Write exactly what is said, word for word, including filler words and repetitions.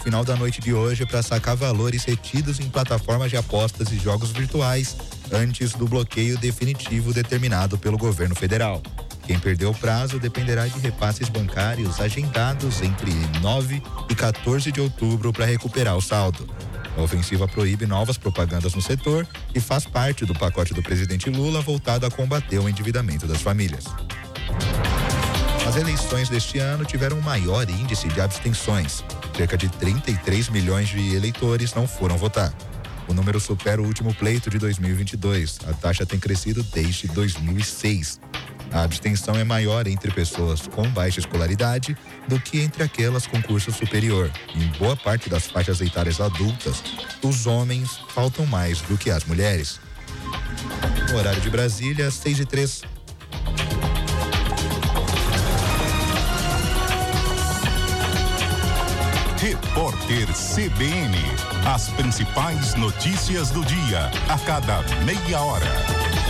final da noite de hoje para sacar valores retidos em plataformas de apostas e jogos virtuais antes do bloqueio definitivo determinado pelo governo federal. Quem perdeu o prazo dependerá de repasses bancários agendados entre nove e quatorze de outubro para recuperar o saldo. A ofensiva proíbe novas propagandas no setor e faz parte do pacote do presidente Lula voltado a combater o endividamento das famílias. As eleições deste ano tiveram o maior índice de abstenções. Cerca de trinta e três milhões de eleitores não foram votar. O número supera o último pleito de dois mil e vinte e dois. A taxa tem crescido desde dois mil e seis. A abstenção é maior entre pessoas com baixa escolaridade do que entre aquelas com curso superior. Em boa parte das faixas etárias adultas, os homens faltam mais do que as mulheres. No horário de Brasília, seis e três. Repórter C B N. As principais notícias do dia, a cada meia hora.